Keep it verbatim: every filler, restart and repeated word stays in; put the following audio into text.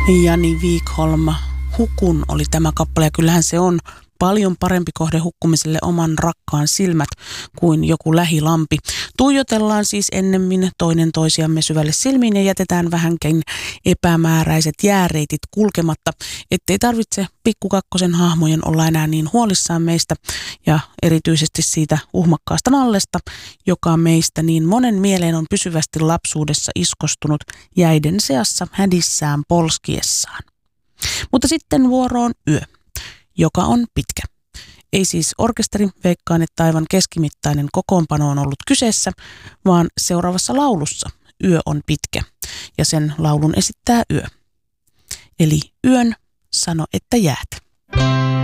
Jani Wikholm, Hukun oli tämä kappale, ja kyllähän se on paljon parempi kohde hukkumiselle oman rakkaan silmät kuin joku lähilampi. Tuijotellaan siis ennemmin toinen toisiamme syvälle silmiin ja jätetään vähänkin epämääräiset jääreitit kulkematta, ettei tarvitse pikkukakkosen hahmojen olla enää niin huolissaan meistä ja erityisesti siitä uhmakkaasta nallesta, joka meistä niin monen mieleen on pysyvästi lapsuudessa iskostunut jäiden seassa hädissään polskiessaan. Mutta sitten vuoroon yö, joka on pitkä. Ei siis orkesteri, veikkaan, että aivan keskimittainen kokoonpano on ollut kyseessä, vaan seuraavassa laulussa yö on pitkä ja sen laulun esittää yö. Eli yön sano, että jäät.